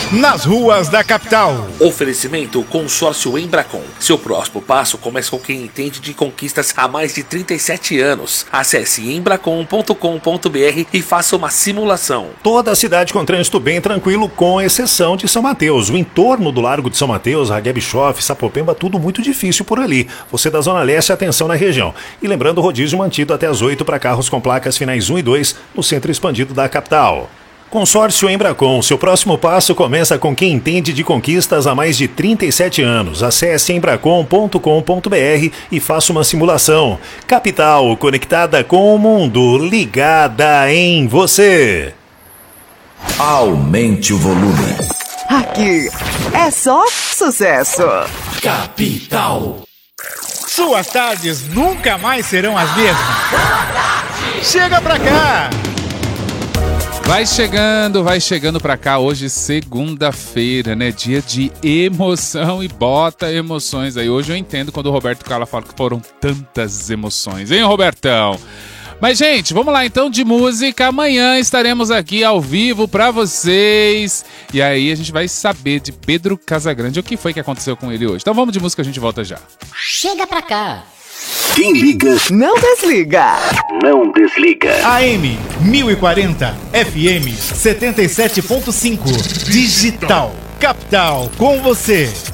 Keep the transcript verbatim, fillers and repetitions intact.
nas ruas da capital. Oferecimento Consórcio Embracon. Seu próximo passo começa com quem entende de conquistas há mais de trinta e sete anos. Acesse embracon ponto com ponto b r e faça uma simulação. Toda a cidade com trânsito bem tranquilo, com exceção de São Mateus. O entorno do Largo de São Mateus, Ragué-Bischoff, Sapopemba, tudo muito difícil por ali. Você da Zona Leste, atenção na região. E lembrando o rodízio mantido até as oito para carros com placas finais um e dois no centro expandido da capital. Consórcio Embracon, seu próximo passo começa com quem entende de conquistas há mais de trinta e sete anos. Acesse embracon ponto com ponto b r e faça uma simulação. Capital, conectada com o mundo, ligada em você. Aumente o volume. Aqui é só sucesso. Capital. Suas tardes nunca mais serão as mesmas. Chega pra cá! Vai chegando, vai chegando pra cá hoje, segunda-feira, né? Dia de emoção e bota emoções aí. Hoje eu entendo quando o Roberto Carla fala que foram tantas emoções, hein, Robertão? Mas, gente, vamos lá então de música. Amanhã estaremos aqui ao vivo pra vocês. E aí a gente vai saber de Pedro Casagrande o que foi que aconteceu com ele hoje. Então vamos de música, a gente volta já. Chega pra cá. Quem liga, não desliga. Não desliga. A M mil e quarenta, F M setenta e sete ponto cinco, Digital. Capital, com você.